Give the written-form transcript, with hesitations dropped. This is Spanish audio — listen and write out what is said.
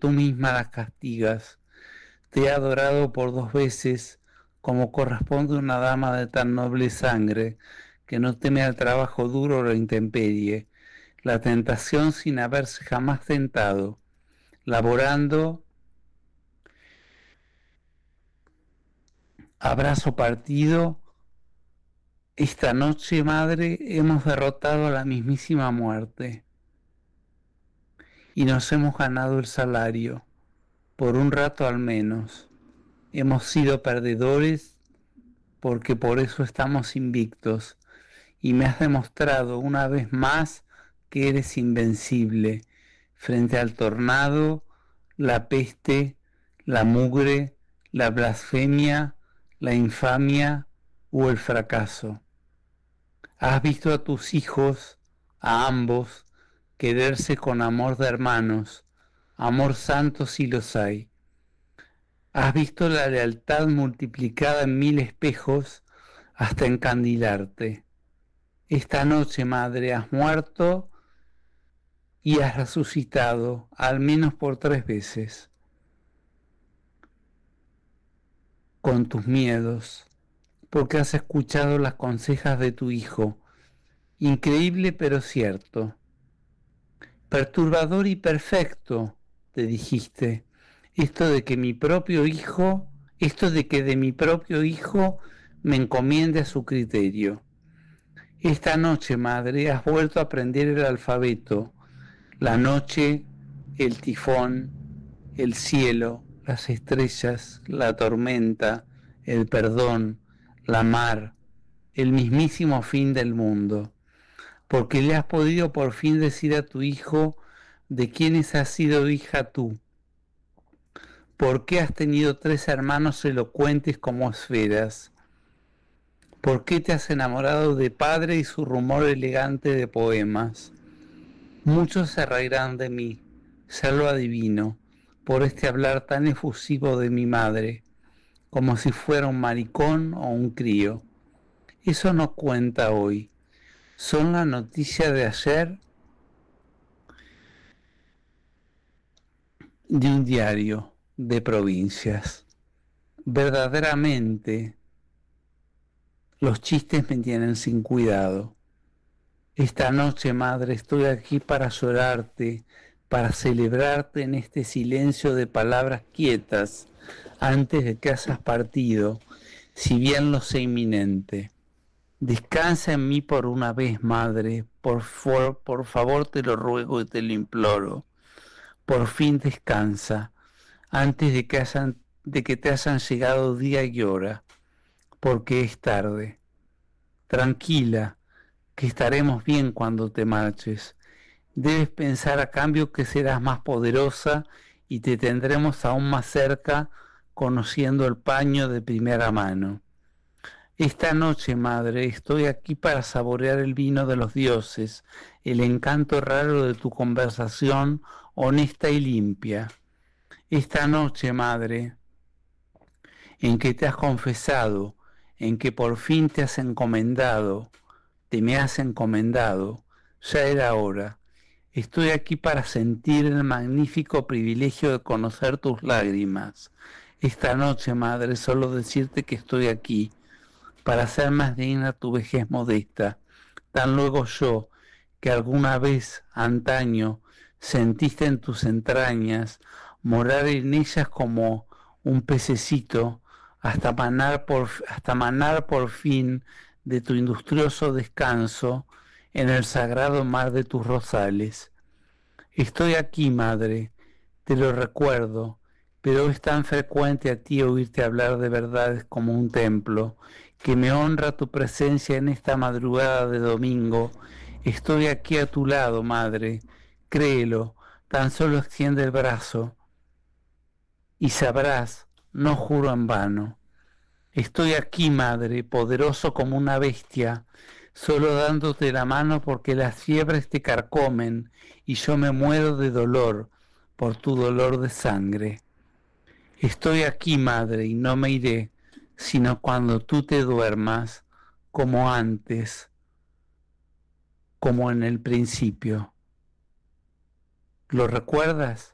tú misma las castigas. Te he adorado por 2 veces, como corresponde a una dama de tan noble sangre, que no teme al trabajo duro o la intemperie, la tentación sin haberse jamás tentado, laborando a brazo partido. Esta noche, madre, hemos derrotado a la mismísima muerte y nos hemos ganado el salario, por un rato al menos. Hemos sido perdedores porque por eso estamos invictos, y me has demostrado una vez más que eres invencible frente al tornado, la peste, la mugre, la blasfemia, la infamia o el fracaso. Has visto a tus hijos, a ambos, quererse con amor de hermanos, amor santo si los hay. Has visto la lealtad multiplicada en 1000 espejos hasta encandilarte. Esta noche, madre, has muerto y has resucitado, al menos por 3 veces, con tus miedos, porque has escuchado las consejas de tu hijo. Increíble pero cierto. Perturbador y perfecto, te dijiste. Esto de que de mi propio hijo me encomiende a su criterio. Esta noche, madre, has vuelto a aprender el alfabeto. La noche, el tifón, el cielo, las estrellas, la tormenta, el perdón, la mar, el mismísimo fin del mundo. Porque le has podido por fin decir a tu hijo de quiénes has sido hija tú. ¿Por qué has tenido 3 hermanos elocuentes como esferas? ¿Por qué te has enamorado de padre y su rumor elegante de poemas? Muchos se reirán de mí, ya lo adivino, por este hablar tan efusivo de mi madre, como si fuera un maricón o un crío. Eso no cuenta hoy. Son la noticia de ayer de un diario de provincias. Verdaderamente, los chistes me tienen sin cuidado. Esta noche, madre, estoy aquí para llorarte, para celebrarte en este silencio de palabras quietas antes de que hayas partido, si bien lo sé inminente. Descansa en mí por una vez, madre, por favor te lo ruego y te lo imploro. Por fin descansa, antes de que te hayan llegado día y hora, porque es tarde. Tranquila, que estaremos bien cuando te marches. Debes pensar a cambio que serás más poderosa y te tendremos aún más cerca conociendo el paño de primera mano. Esta noche, madre, estoy aquí para saborear el vino de los dioses, el encanto raro de tu conversación honesta y limpia. Esta noche, madre, en que te has confesado, en que por fin te me has encomendado, ya era hora. Estoy aquí para sentir el magnífico privilegio de conocer tus lágrimas. Esta noche, madre, solo decirte que estoy aquí, para hacer más digna tu vejez modesta. Tan luego yo, que alguna vez, antaño, sentiste en tus entrañas, morar en ellas como un pececito, hasta manar por fin de tu industrioso descanso en el sagrado mar de tus rosales. Estoy aquí, madre, te lo recuerdo, pero es tan frecuente a ti oírte hablar de verdades como un templo, que me honra tu presencia en esta madrugada de domingo. Estoy aquí a tu lado, madre, créelo, tan solo extiende el brazo y sabrás, no juro en vano. Estoy aquí, madre, poderoso como una bestia, solo dándote la mano porque las fiebres te carcomen y yo me muero de dolor por tu dolor de sangre. Estoy aquí, madre, y no me iré, sino cuando tú te duermas, como antes, como en el principio. ¿Lo recuerdas?